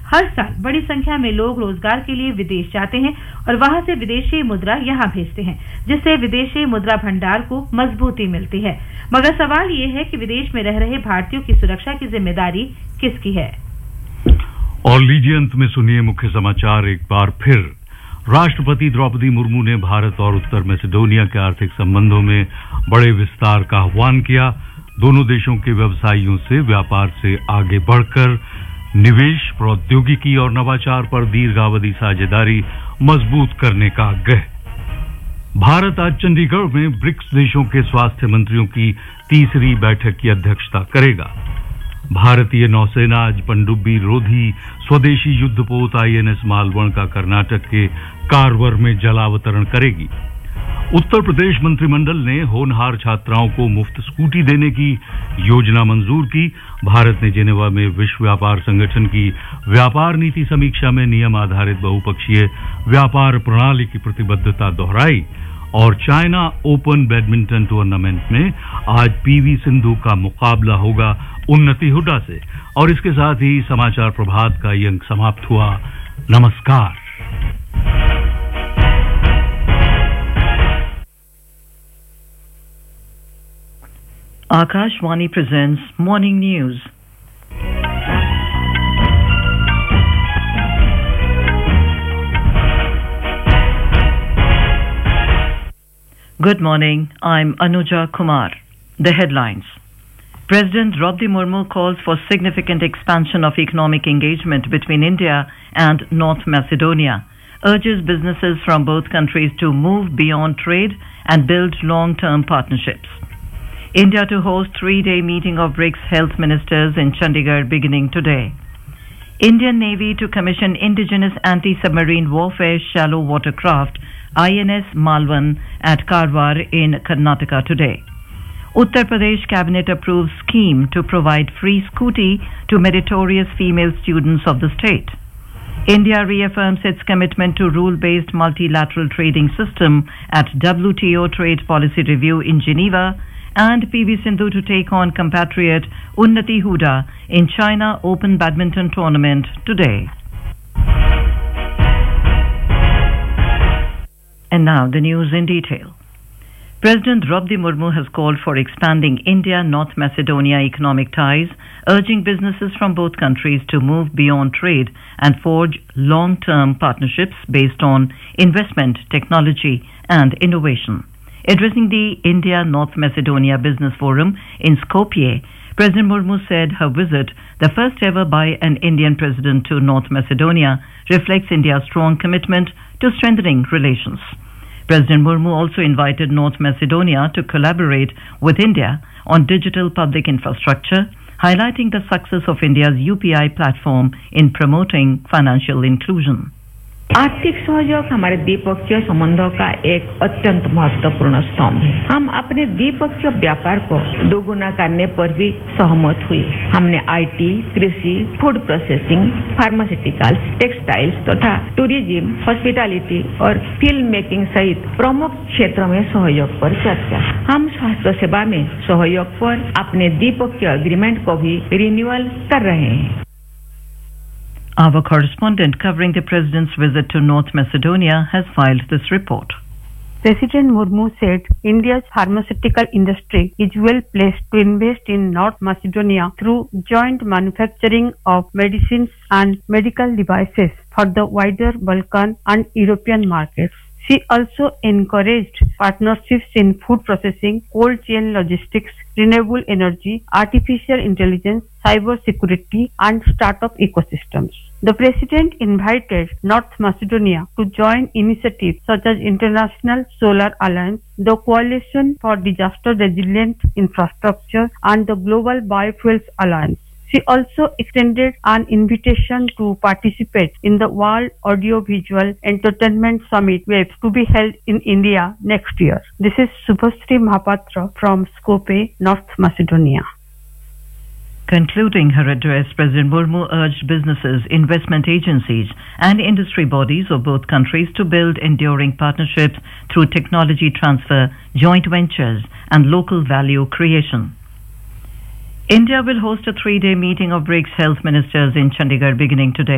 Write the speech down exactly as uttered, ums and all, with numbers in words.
हर साल बड़ी संख्या में लोग रोजगार के लिए विदेश जाते हैं और वहां से विदेशी मुद्रा यहां भेजते हैं, जिससे विदेशी मुद्रा भंडार को मजबूती मिलती है। मगर सवाल ये है कि विदेश में रह रहे भारतीयों की सुरक्षा की जिम्मेदारी किसकी है। और लीजिए अंत में सुनिए मुख्य समाचार एक बार फिर। राष्ट्रपति द्रौपदी मुर्मू ने भारत और उत्तर मैसेडोनिया के आर्थिक संबंधों में बड़े विस्तार का आह्वान किया। दोनों देशों के व्यवसायियों से व्यापार से आगे बढ़कर निवेश, प्रौद्योगिकी और नवाचार पर दीर्घावधि साझेदारी मजबूत करने का आग्रह। भारत आज चंडीगढ़ में ब्रिक्स देशों के स्वास्थ्य मंत्रियों की तीसरी बैठक की अध्यक्षता करेगा। भारतीय नौसेना आज पनडुब्बी रोधी स्वदेशी युद्धपोत आईएनएस मालवण का कर्नाटक के कारवर में जलावतरण करेगी। उत्तर प्रदेश मंत्रिमंडल ने होनहार छात्राओं को मुफ्त स्कूटी देने की योजना मंजूर की। भारत ने जेनेवा में विश्व व्यापार संगठन की व्यापार नीति समीक्षा में नियम आधारित बहुपक्षीय व्यापार प्रणाली की प्रतिबद्धता दोहराई। और चाइना ओपन बैडमिंटन टूर्नामेंट में आज पीवी सिंधु का मुकाबला होगा उन्नति हुड्डा से। और इसके साथ ही समाचार प्रभात का ये अंक समाप्त हुआ। नमस्कार। Akashvani presents Morning News. Good morning, I'm Anuja Kumar. The headlines. President Draupadi Murmu calls for significant expansion of economic engagement between India and North Macedonia, urges businesses from both countries to move beyond trade and build long-term partnerships. India to host three-day meeting of BRICS health ministers in Chandigarh beginning today. Indian Navy to commission indigenous anti-submarine warfare shallow watercraft I N S Malwan at Karwar in Karnataka today. Uttar Pradesh Cabinet approves scheme to provide free scooty to meritorious female students of the state. India reaffirms its commitment to rule-based multilateral trading system at W T O trade policy review in Geneva. And P V Sindhu to take on compatriot Unnati Huda in China Open Badminton Tournament today. And now the news in detail. President Draupadi Murmu has called for expanding India-North Macedonia economic ties, urging businesses from both countries to move beyond trade and forge long-term partnerships based on investment, technology and innovation. Addressing the India-North Macedonia Business Forum in Skopje, President Murmu said her visit, the first ever by an Indian president to North Macedonia, reflects India's strong commitment to strengthening relations. President Murmu also invited North Macedonia to collaborate with India on digital public infrastructure, highlighting the success of India's U P I platform in promoting financial inclusion. आर्थिक सहयोग हमारे द्विपक्षीय संबंधों का एक अत्यंत महत्वपूर्ण स्तंभ है। हम अपने द्विपक्षीय व्यापार को दोगुना करने पर भी सहमत हुए। हमने आईटी, कृषि, फूड प्रोसेसिंग, फार्मास्यूटिकल्स, टेक्सटाइल्स तथा टूरिज्म, हॉस्पिटैलिटी और फिल्म मेकिंग सहित प्रमुख क्षेत्रों में सहयोग पर चर्चा। हम स्वास्थ्य सेवा में सहयोग पर अपने द्विपक्षीय एग्रीमेंट को भी रिन्यूअल कर रहे हैं। Our correspondent covering the President's visit to North Macedonia has filed this report. President Murmu said India's pharmaceutical industry is well placed to invest in North Macedonia through joint manufacturing of medicines and medical devices for the wider Balkan and European markets. She also encouraged partnerships in food processing, cold chain logistics, renewable energy, artificial intelligence, cyber security, and startup ecosystems. The President invited North Macedonia to join initiatives such as International Solar Alliance, the Coalition for Disaster Resilient Infrastructure, and the Global Biofuels Alliance. She also extended an invitation to participate in the World Audiovisual Entertainment Summit WAVE to be held in India next year. This is Subhasri Mahapatra from Skopje, North Macedonia. Concluding her address, President Murmu urged businesses, investment agencies and industry bodies of both countries to build enduring partnerships through technology transfer, joint ventures and local value creation. India will host a three-day meeting of BRICS health ministers in Chandigarh beginning today.